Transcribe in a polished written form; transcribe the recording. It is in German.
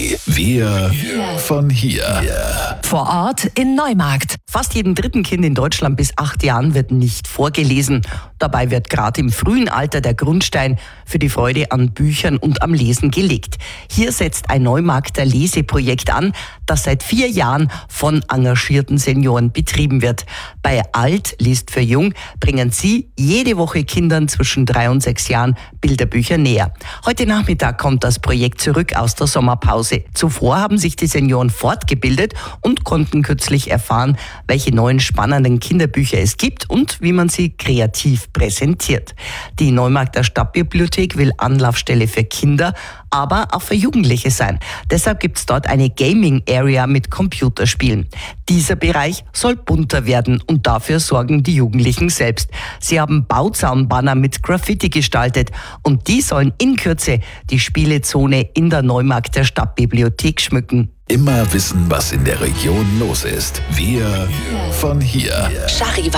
Die Wir von hier. Vor Ort in Neumarkt. Fast jedem dritten Kind in Deutschland bis 8 Jahren wird nicht vorgelesen. Dabei wird gerade im frühen Alter der Grundstein für die Freude an Büchern und am Lesen gelegt. Hier setzt ein Neumarkter Leseprojekt an, das seit 4 Jahren von engagierten Senioren betrieben wird. Bei Alt liest für Jung bringen sie jede Woche Kindern zwischen 3 und 6 Jahren Bilderbücher näher. Heute Nachmittag kommt das Projekt zurück aus der Sommerpause. Zuvor haben sich die Senioren fortgebildet und konnten kürzlich erfahren, welche neuen spannenden Kinderbücher es gibt und wie man sie kreativ präsentiert. Die Neumarkter Stadtbibliothek will Anlaufstelle für Kinder, aber auch für Jugendliche sein. Deshalb gibt es dort eine Gaming-Area mit Computerspielen. Dieser Bereich soll bunter werden und dafür sorgen die Jugendlichen selbst. Sie haben Bauzaunbanner mit Graffiti gestaltet und die sollen in Kürze die Spielezone in der Neumarkter Stadtbibliothek schmücken. Immer wissen, was in der Region los ist. Wir von hier.